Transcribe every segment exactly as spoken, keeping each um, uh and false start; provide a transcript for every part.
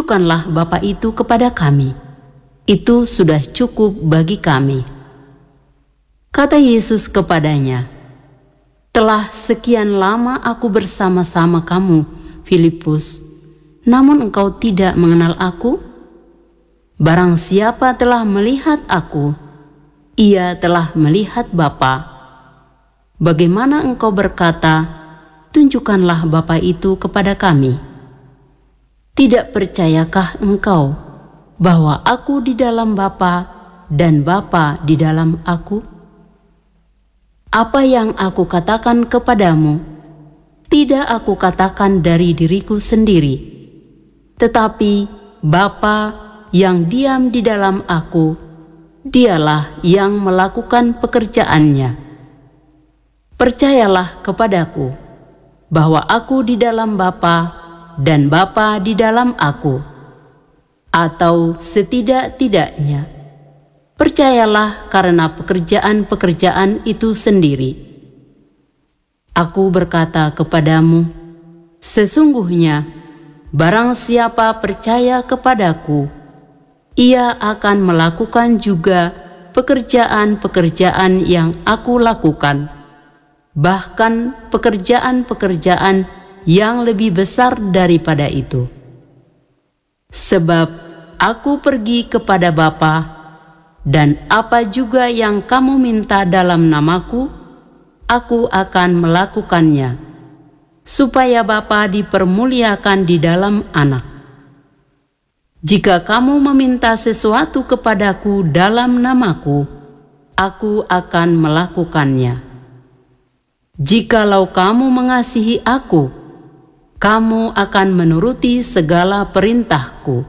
tunjukkanlah Bapa itu kepada kami. Itu sudah cukup bagi kami." Kata Yesus kepadanya, "Telah sekian lama aku bersama-sama kamu, Filipus, namun engkau tidak mengenal aku? Barang siapa telah melihat aku, ia telah melihat Bapa. Bagaimana engkau berkata, 'Tunjukkanlah Bapa itu kepada kami'? Tidak percayakah engkau bahwa aku di dalam Bapa dan Bapa di dalam aku? Apa yang aku katakan kepadamu, tidak aku katakan dari diriku sendiri, tetapi Bapa yang diam di dalam aku, dialah yang melakukan pekerjaannya. Percayalah kepadaku bahwa aku di dalam Bapa dan Bapa di dalam aku, atau setidak-tidaknya percayalah karena pekerjaan-pekerjaan itu sendiri. Aku berkata kepadamu, sesungguhnya barang siapa percaya kepadaku, ia akan melakukan juga pekerjaan-pekerjaan yang aku lakukan, bahkan pekerjaan-pekerjaan yang lebih besar daripada itu. Sebab aku pergi kepada Bapa, dan apa juga yang kamu minta dalam namaku, aku akan melakukannya, supaya Bapa dipermuliakan di dalam Anak. Jika kamu meminta sesuatu kepadaku dalam namaku, aku akan melakukannya. Jikalau kamu mengasihi aku, kamu akan menuruti segala perintahku.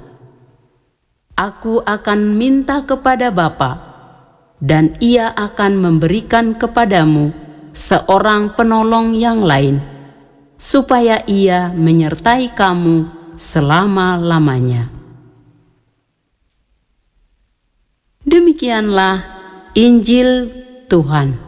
Aku akan minta kepada Bapa, dan Ia akan memberikan kepadamu seorang penolong yang lain, supaya Ia menyertai kamu selama-lamanya. Demikianlah Injil Tuhan.